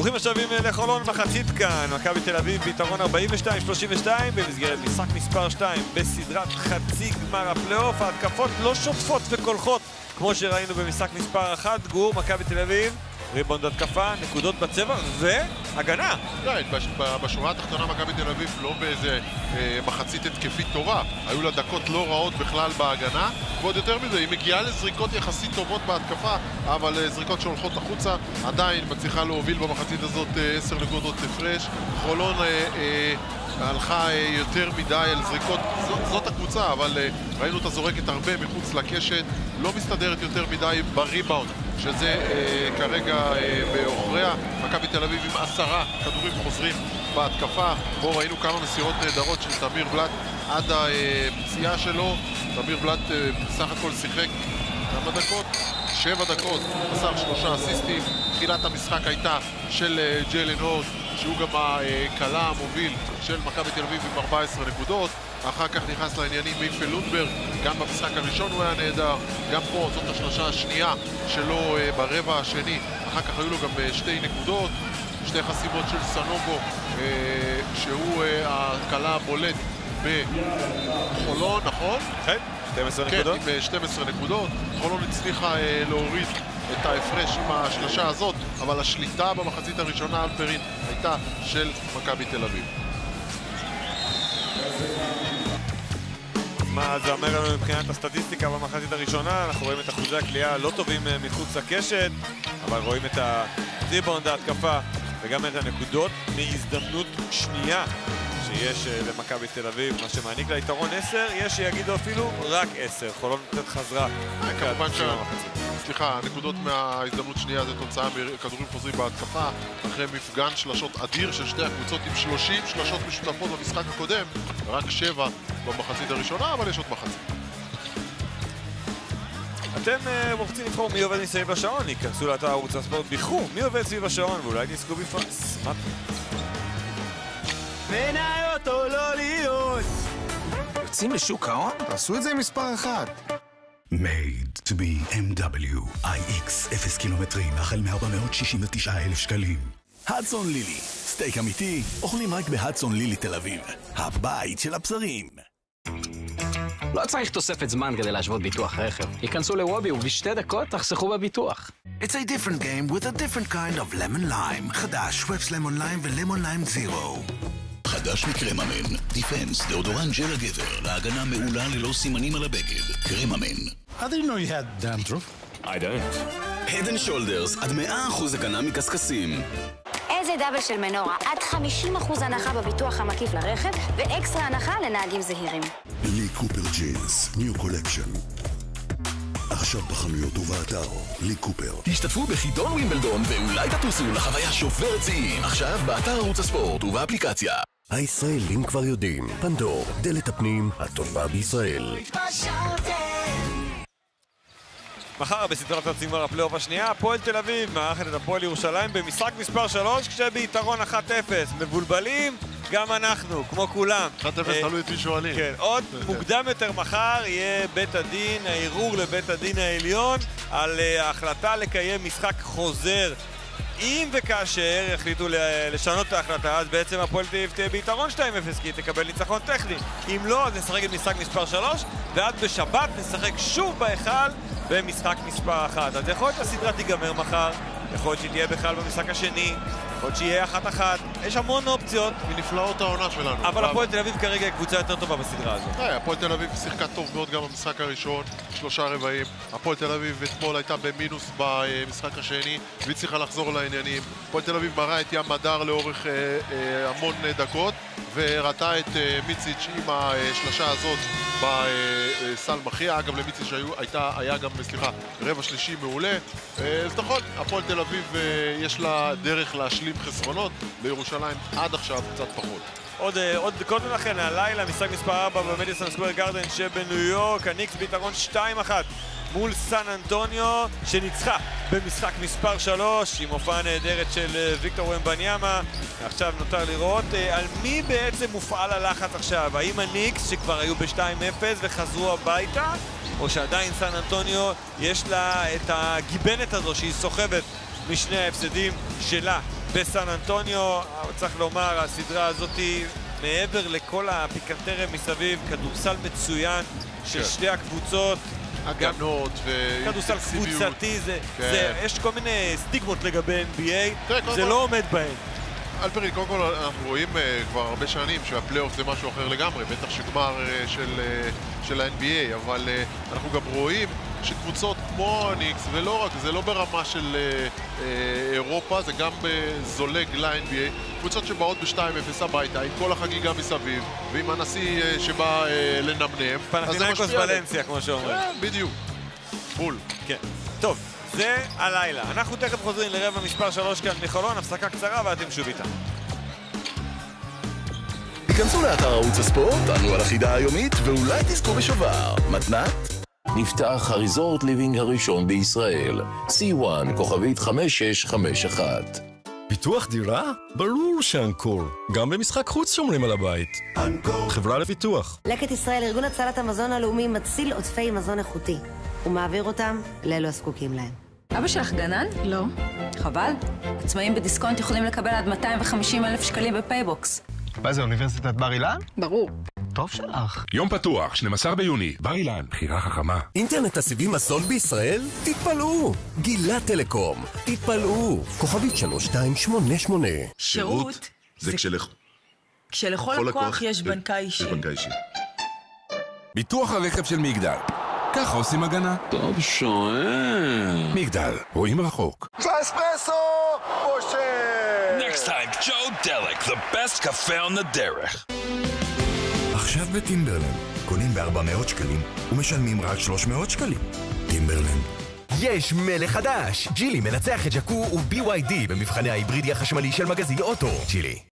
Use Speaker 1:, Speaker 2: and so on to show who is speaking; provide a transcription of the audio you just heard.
Speaker 1: ברוכים השבים לחולון מחצית כאן, מכבי תל אביב ביתרון 42-32 במסגרת משחק מספר 2 בסדרת חצי גמר הפלייאוף. ההתקפות לא שוטפות וקולחות כמו שראינו במשחק מספר 1. גור, מכבי תל אביב, ריבאונד התקפה, נקודות בצבע והגנה.
Speaker 2: בשורה התחתונה מכבי תל אביב לא באיזה מחצית התקפית טובה, היו לה דקות לא רעות בכלל בהגנה, ועוד יותר מזה, היא מגיעה לזריקות יחסית טובות בהתקפה, אבל זריקות שהולכות החוצה, עדיין מצליחה להוביל במחצית הזאת 10 נקודות הפרש. חולון הלכה יותר מדי על זריקות, זאת הקבוצה, אבל ראינו אותה זורקת הרבה מחוץ לקשת, לא מסתדרת יותר מדי בריבאונד, שזה כרגע באוחריה. מכבי תל אביב עם 10 כדורים חוזרים בהתקפה. בו ראינו כמה מסירות נהדרות של תמיר בלט עד הפציעה שלו. תמיר בלט בסך הכל שיחק כמה דקות? 7 דקות, מסר 3 אסיסטים. תחילת המשחק הייתה של ג'יילן הורט, שהוא גם הקלה המוביל של מכבי תל אביב עם 14 נקודות. אחר כך נכנס לעניינים מיפל לונדברג, גם במשחק הראשון הוא היה נהדר, גם פה זאת השלושה השנייה שלו ברבע השני. אחר כך היו לו גם 2 נקודות, 2 חסימות של סנובו, שהוא הקלה הבולט בחולון, נכון?
Speaker 1: כן, 12 נקודות.
Speaker 2: כן, עם 12 נקודות. חולון הצליחה להוריד את ההפרש עם השלושה הזאת, אבל השליטה במחצית הראשונה על פרין הייתה של מכבי תל אביב.
Speaker 1: מה זה אומר לנו מבחינת הסטטיסטיקה במחצית הראשונה? אנחנו רואים את אחוזי הקליעה לא טובים מחוץ לקשת, אבל רואים את הריבאונד ההתקפה וגם את הנקודות מהזדמנות שנייה שיש למכבי תל אביב, מה שמעניק לה יתרון 10, יש שיגידו אפילו רק 10. חולון קצת חזרה.
Speaker 2: כמובן סליחה, הנקודות מההזדמנות שנייה זה תוצאה מכדורים חוזרים בהתקפה אחרי מפגן שלשות אדיר של שתי הקבוצות עם 30 שלשות משותפות במשחק הקודם, רק 7 במחצית הראשונה, אבל יש עוד מחצית.
Speaker 1: אתם רוצים לבחור מי עובד מסביב השעון, ייכנסו לאתר ערוץ הספורט, בחרו מי עובד סביב השעון ואולי תזכו בפרס. מה?
Speaker 3: מניות או לא להיות?
Speaker 4: יוצאים לשוק ההון? תעשו את זה עם מספר 1.
Speaker 5: Made to be MW iX 0 קילומטרים החל מ-469,000 שקלים.
Speaker 6: הדסון לילי, סטייק אמיתי, אוכלים רק בהדסון לילי תל אביב, הבית של הבשרים.
Speaker 3: לא צריך תוספת זמן כדי להשוות ביטוח רכב. ייכנסו לוובי ובשתי דקות תחסכו בביטוח.
Speaker 5: It's a different game with a different kind of lemon lime. חדש, שוואפס למון ליים ולמון ליים זירו.
Speaker 6: חדש מקרממן, דיפנס, דאודורנט ג'ל הגבר, להגנה מעולה ללא סימנים על הבגד. קרממן.
Speaker 5: How did you know you had dandruff?
Speaker 6: I don't. Head and Shoulders, עד 100% הגנה מקסקסים.
Speaker 7: איזה דאבל של מנורה, עד 50% הנחה בביטוח המקיף לרכב ואקסטרה הנחה לנהגים זהירים.
Speaker 5: לי קופר ג'ינס, ניו קולקשן. עכשיו בחנויות ובאתר, לי קופר.
Speaker 6: תשתתפו בחידון ווימבלדון ואולי תטוסו לחוויה שוברת שיאים. עכשיו באתר ערוץ הספורט ובאפליקציה.
Speaker 8: הישראלים כבר יודעים, פנדור, דלת הפנים הטובה בישראל.
Speaker 1: מחר בסדרת הגמר הפלייאוף השנייה, הפועל תל אביב מארחת את הפועל ירושלים במשחק מספר 3 כשביתרון 1-0. מבולבלים גם אנחנו, כמו כולם.
Speaker 2: 1-0 תלוי את מי שואלים.
Speaker 1: כן, עוד מוקדם יותר מחר יהיה בית הדין, הערעור לבית הדין העליון על ההחלטה לקיים משחק חוזר. אם וכאשר יחליטו לשנות את ההחלטה, אז בעצם הפועל תל אביב תהיה ביתרון 2-0 כי היא תקבל ניצחון טכני. אם לא, אז נשחק את משחק מספר 3 ועד בשבת נשחק שוב בהיכל במשחק מספר 1. אז יכול להיות הסדרה תיגמר מחר, יכול להיות שהיא תהיה בכלל במשחק השני, יכול להיות שיהיה 1-1, יש המון אופציות.
Speaker 2: מנפלאות העונה שלנו.
Speaker 1: אבל הפועל תל אביב כרגע היא קבוצה יותר טובה בסדרה הזאת.
Speaker 2: הפועל תל אביב שיחקה טוב מאוד גם במשחק הראשון, 3 רבעים. הפועל תל אביב אתמול הייתה במינוס במשחק השני, והיא צריכה לחזור לעניינים. הפועל תל אביב מראה את ים מדר לאורך המון דקות, וראתה את מיציץ' עם השלשה הזאת בסל מכריע. אגב, למיציץ' היה גם, רבע שלישי מעולה. אז נכון, הפועל תל אביב יש לה דרך להשלים חסרונות, לירושלים עד עכשיו קצת פחות.
Speaker 1: עוד קודם לכן, הלילה, משחק מספר 4 במדיסון סקוור גארדן שבניו יורק, הניקס ביתרון 2-1 מול סן אנטוניו, שניצחה במשחק מספר 3 עם הופעה נהדרת של ויקטור ומבניאמה. עכשיו נותר לראות על מי בעצם מופעל הלחץ עכשיו, האם הניקס שכבר היו ב-2-0 וחזרו הביתה, או שעדיין סן אנטוניו יש לה את הגיבנת הזו שהיא סוחבת משני ההפסדים שלה בסן אנטוניו. צריך לומר, הסדרה הזאת מעבר לכל הפיקנטריה מסביב, כדורסל מצוין של שתי הקבוצות,
Speaker 2: הגנות
Speaker 1: כדורסל קבוצתי, יש כל מיני סטיגמות לגבי NBA, זה לא עומד בהן.
Speaker 2: אלפרין, קודם כל אנחנו רואים כבר הרבה שנים שהפלייאוף זה משהו אחר לגמרי, בטח שגמר של ה-NBA, אבל אנחנו גם רואים שקבוצות כמו הניקס, ולא רק, זה לא ברמה של אירופה, זה גם זולג ל-NBA, קבוצות שבאות ב-2-0 הביתה, עם כל החגיגה מסביב, ועם הנשיא שבא לנמנם.
Speaker 1: פנתינאיקוס ולנסיה, כמו שאומרים.
Speaker 2: בדיוק, בול.
Speaker 1: כן. טוב, זה הלילה. אנחנו תכף חוזרים לרבע מספר 3 כאן מחולון, הפסקה קצרה ואתם שוב איתנו.
Speaker 6: היכנסו לאתר ערוץ הספורט, ענו על החידה היומית, ואולי תזכו בשובר. מתנת? נפתח הריזורט ליבינג הראשון בישראל. C1 כוכבית 5651.
Speaker 9: פיתוח דירה? ברור שאנקור. גם במשחק חוץ שומרים על הבית. אנקור. חברה לפיתוח.
Speaker 10: לקט ישראל, ארגון הצלת המזון הלאומי, מציל עודפי מזון איכותי. הוא מעביר אותם לאלו הזקוקים להם.
Speaker 11: אבא שלך גנן? לא. חבל. עצמאים בדיסקונט יכולים לקבל עד 250,000 שקלים בפייבוקס.
Speaker 12: מה זה, אוניברסיטת בר אילן?
Speaker 11: ברור.
Speaker 12: טוב שלך.
Speaker 13: יום פתוח, 12 ביוני, בר אילן, בחירה חכמה.
Speaker 8: אינטרנט הסיבים הזול בישראל? תתפלאו! גילת טלקום. תתפלאו! כוכבית 3288.
Speaker 14: שירות זה כשלכל לקוח יש בנקאי אישי.
Speaker 13: ביטוח הרכב של מגדל. ככה עושים הגנה.
Speaker 6: טוב שואל.
Speaker 13: מגדל, רואים רחוק.
Speaker 15: אספרסו! משה!
Speaker 16: Next time, Joe Delic, the best cafe on the דרך.
Speaker 17: עכשיו בטימברלנד, קונים ב-400 שקלים ומשלמים רק 300 שקלים. טימברלנד.
Speaker 18: יש מלך חדש! ג'ילי מנצח את ג'קו ו-BYD במבחני ההיברידי החשמלי של מגזין אוטו. ג'ילי.